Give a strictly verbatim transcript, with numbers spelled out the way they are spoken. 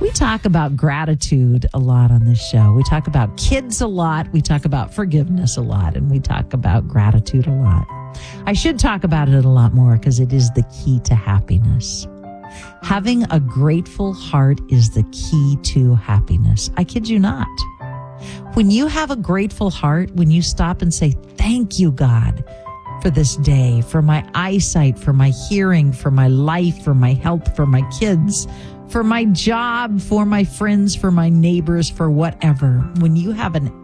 We talk about gratitude a lot on this show. We talk about kids a lot. We talk about forgiveness a lot. And we talk about gratitude a lot. I should talk about it a lot more because it is the key to happiness. Having a grateful heart is the key to happiness. I kid you not. When you have a grateful heart, when you stop and say, thank you, God, for this day, for my eyesight, for my hearing, for my life, for my health, for my kids, for my job, for my friends, for my neighbors, for whatever. When you have an